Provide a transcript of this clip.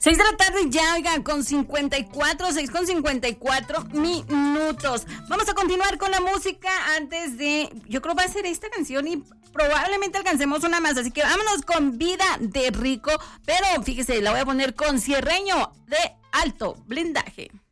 6 de la tarde ya, oigan, con 54 minutos. Vamos a continuar con la música antes de, yo creo va a ser esta canción y probablemente alcancemos una más, así que vámonos con Vida de Rico, pero fíjese, la voy a poner con Cierreño de Alto Blindaje.